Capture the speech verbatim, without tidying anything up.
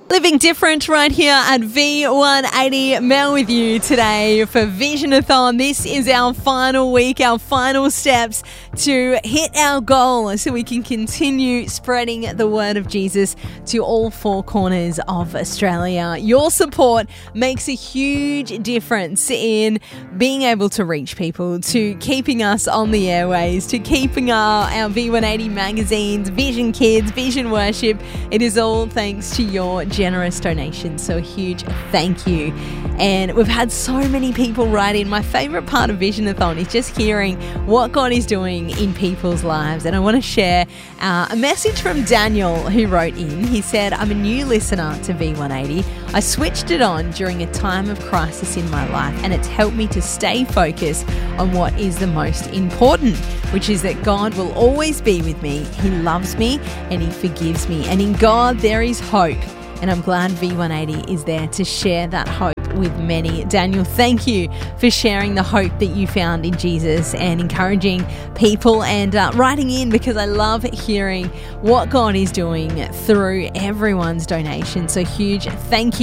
Living different right here at V one eighty. Mel with you today for Visionathon. This is our final week, our final steps to hit our goal so we can continue spreading the word of Jesus to all four corners of Australia. Your support makes a huge difference in being able to reach people, to keeping us on the airways, to keeping our, our V one eighty magazines, Vision Kids, Vision Worship. It is all thanks to your generous donations, so a huge thank you. And we've had so many people write in. My favourite part of Visionathon is just hearing what God is doing in people's lives, and I want to share uh, a message from Daniel who wrote in. He said, I'm a new listener to V one eighty. I switched it on during a time of crisis in my life, and it's helped me to stay focused on what is the most important, which is that God will always be with me. He loves me and He forgives me, and in God there is hope. And I'm glad V one eighty is there to share that hope with many. Daniel, thank you for sharing the hope that you found in Jesus and encouraging people and uh, writing in, because I love hearing what God is doing through everyone's donation. So huge thank you.